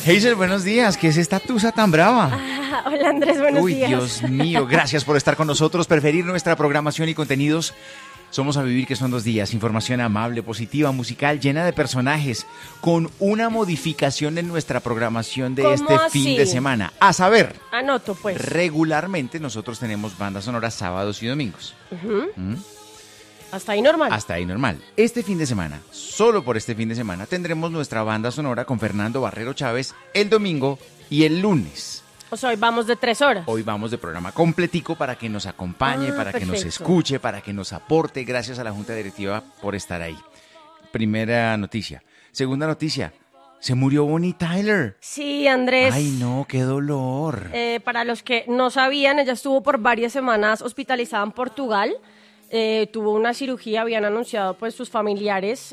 Hazel, buenos días. ¿Qué es esta tusa tan brava? Hola Andrés, buenos días. Dios mío, gracias por estar con nosotros, preferir nuestra programación y contenidos. Somos A Vivir, que son 2 días. Información amable, positiva, musical, llena de personajes, con una modificación en nuestra programación de este fin de semana. A saber, anoto pues. Regularmente nosotros tenemos bandas sonoras sábados y domingos. Hasta ahí normal. Hasta ahí normal. Este fin de semana, solo por este fin de semana, tendremos nuestra banda sonora con Fernando Barrero Chávez el domingo y el lunes. O sea, hoy vamos de 3 horas. Hoy vamos de programa completico para que nos acompañe, para que nos escuche, para que nos aporte. Gracias a la Junta Directiva por estar ahí. Primera noticia. Segunda noticia. Se murió Bonnie Tyler. Sí, Andrés. Ay, no, qué dolor. Para los que no sabían, ella estuvo por varias semanas hospitalizada en Portugal. Tuvo una cirugía, habían anunciado pues sus familiares.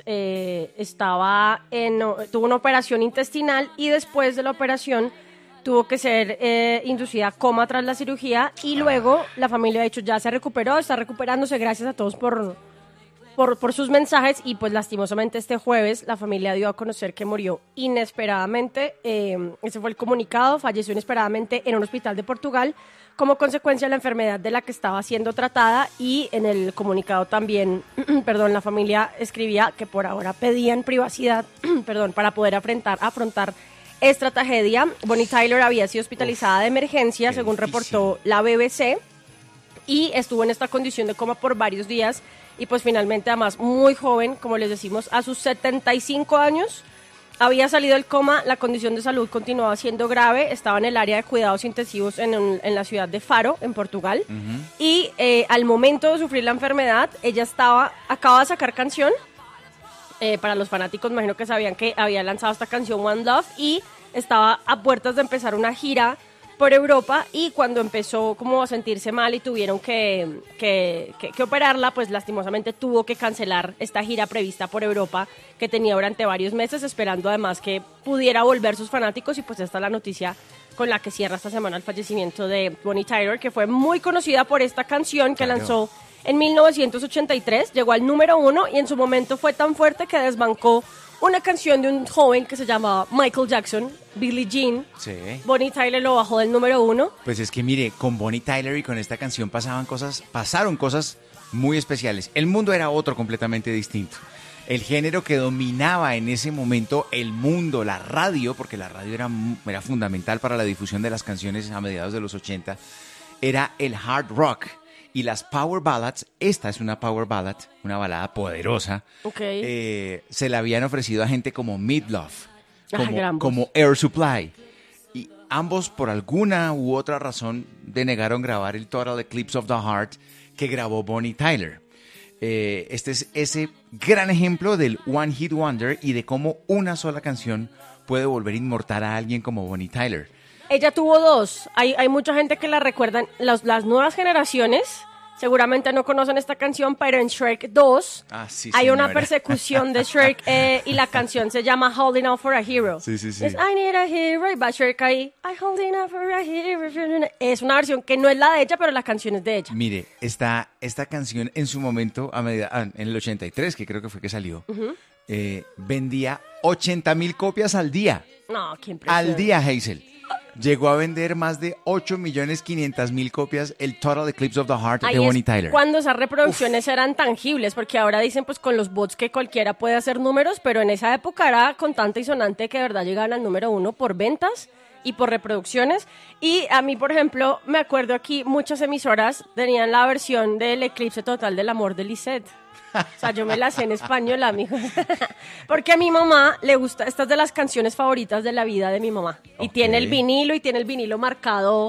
Tuvo una operación intestinal y después de la operación tuvo que ser inducida a coma tras la cirugía y luego la familia de hecho ya se recuperó, está recuperándose, gracias a todos por sus mensajes y pues lastimosamente este jueves la familia dio a conocer que murió inesperadamente, ese fue el comunicado, falleció inesperadamente en un hospital de Portugal como consecuencia de la enfermedad de la que estaba siendo tratada y en el comunicado también, la familia escribía que por ahora pedían privacidad, para poder afrontar esta tragedia. Bonnie Tyler había sido hospitalizada de emergencia, según reportó la BBC, y estuvo en esta condición de coma por varios días, y pues finalmente, además, muy joven, como les decimos, a sus 75 años, había salido del coma, la condición de salud continuaba siendo grave, estaba en el área de cuidados intensivos en la ciudad de Faro, en Portugal, y al momento de sufrir la enfermedad, ella acaba de sacar canción. Para los fanáticos, imagino que sabían que había lanzado esta canción One Love y estaba a puertas de empezar una gira por Europa, y cuando empezó como a sentirse mal y tuvieron que operarla, pues lastimosamente tuvo que cancelar esta gira prevista por Europa que tenía durante varios meses, esperando además que pudiera volver sus fanáticos, y pues esta es la noticia con la que cierra esta semana el fallecimiento de Bonnie Tyler, que fue muy conocida por esta canción que lanzó en 1983, llegó al número 1 y en su momento fue tan fuerte que desbancó una canción de un joven que se llamaba Michael Jackson, Billie Jean. Sí. Bonnie Tyler lo bajó del número 1. Pues es que mire, con Bonnie Tyler y con esta canción pasaron cosas muy especiales. El mundo era otro completamente distinto. El género que dominaba en ese momento el mundo, la radio, porque la radio era fundamental para la difusión de las canciones a mediados de los 80, era el hard rock. Y las power ballads, esta es una power ballad, una balada poderosa, se la habían ofrecido a gente como Meatloaf, como Air Supply. Y ambos, por alguna u otra razón, denegaron grabar el Total Eclipse of the Heart que grabó Bonnie Tyler. Este es ese gran ejemplo del One Hit Wonder y de cómo una sola canción puede volver inmortal a alguien como Bonnie Tyler. Ella tuvo 2. Hay mucha gente que la recuerdan. Las nuevas generaciones seguramente no conocen esta canción, pero en Shrek 2 hay una persecución de Shrek y la canción se llama Holding Out for a Hero. Sí. Es I need a hero y va Shrek ahí. I holding out for a hero. Es una versión que no es la de ella, pero la canción es de ella. Mire, esta canción en su momento, en el 83, que creo que fue que salió, vendía 80,000 copias al día. No, qué impresión. Al día, Hazel. Llegó a vender más de 8,500,000 copias el Total Eclipse of the Heart de Bonnie Tyler. Cuando esas reproducciones eran tangibles, porque ahora dicen pues con los bots que cualquiera puede hacer números, pero en esa época era contante y sonante que de verdad llegaban al número 1 por ventas y por reproducciones. Y a mí, por ejemplo, me acuerdo aquí muchas emisoras tenían la versión del Eclipse Total del Amor de Lisette. O sea, yo me la sé en español, amigos. Porque a mi mamá le gusta, esta es de las canciones favoritas de la vida de mi mamá. Y tiene el vinilo marcado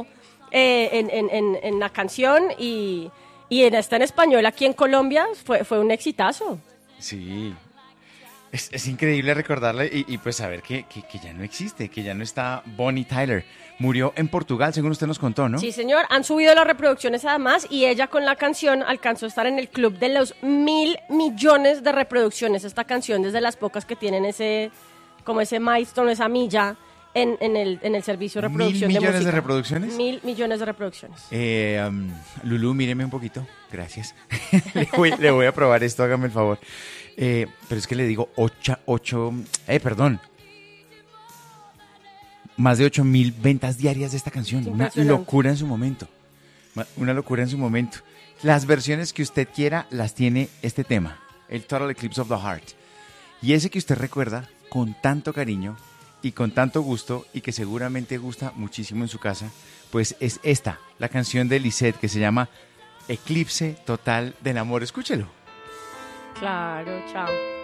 en la canción y está en español aquí en Colombia, fue un exitazo. Sí. Es increíble recordarle y pues saber que ya no existe, que ya no está Bonnie Tyler. Murió en Portugal, según usted nos contó, ¿no? Sí, señor. Han subido las reproducciones además y ella con la canción alcanzó a estar en el club de los 1,000 millones de reproducciones. Esta canción desde las pocas que tienen ese milestone, esa milla en el servicio de reproducción de música. ¿1,000 millones de reproducciones? 1,000 millones de reproducciones. Lulú, míreme un poquito. Gracias. le voy a probar esto, hágame el favor. Pero es que le digo perdón. más de 8.000 ventas diarias de esta canción. Una Impresionante. locura en su momento. Una locura en su momento. Las versiones que usted quiera las tiene este tema, el Total Eclipse of the Heart. Y ese que usted recuerda con tanto cariño y con tanto gusto y que seguramente gusta muchísimo en su casa, pues es esta, la canción de Lisette que se llama Eclipse Total del Amor. Escúchelo. Claro, chao.